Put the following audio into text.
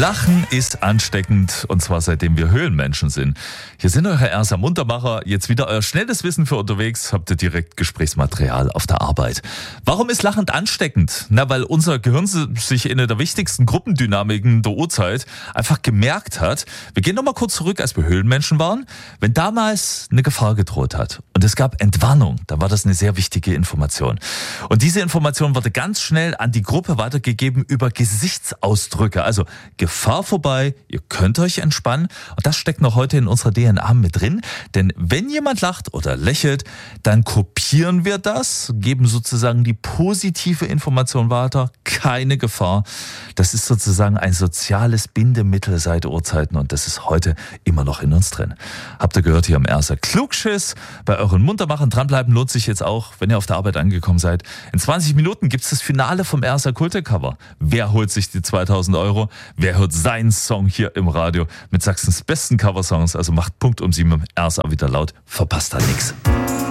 Lachen ist ansteckend, und zwar seitdem wir Höhlenmenschen sind. Hier sind eure Ersa Muntermacher, jetzt wieder euer schnelles Wissen für unterwegs, habt ihr direkt Gesprächsmaterial auf der Arbeit. Warum ist Lachen ansteckend? Na, weil unser Gehirn sich in einer der wichtigsten Gruppendynamiken der Urzeit einfach gemerkt hat, wir gehen nochmal kurz zurück, als wir Höhlenmenschen waren, wenn damals eine Gefahr gedroht hat und es gab Entwarnung, dann war das eine sehr wichtige Information. Und diese Information wurde ganz schnell an die Gruppe weitergegeben über Gesichtsausdrücke, also Gefahr vorbei, ihr könnt euch entspannen. Und das steckt noch heute in unserer DNA mit drin. Denn wenn jemand lacht oder lächelt, dann kopieren wir das, geben sozusagen die positive Information weiter. Keine Gefahr. Das ist sozusagen ein soziales Bindemittel seit Urzeiten und das ist heute immer noch in uns drin. Habt ihr gehört hier am Ersa Klugschiss? Bei euren Muntermachern dranbleiben lohnt sich jetzt auch, wenn ihr auf der Arbeit angekommen seid. In 20 Minuten gibt's das Finale vom Ersa Kulte-Cover. Wer holt sich die 2000 Euro? Wer hört seinen Song hier im Radio mit Sachsens besten Coversongs? Also macht Punkt um 7 im Ersa wieder laut, verpasst da nichts.